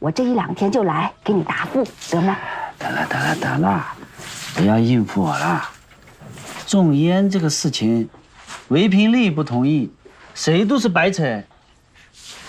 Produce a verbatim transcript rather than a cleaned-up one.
我这一两天就来给你答复，得吗？ 得了得了得了，不要应付我了。种烟这个事情，韦平利不同意，谁都是白扯。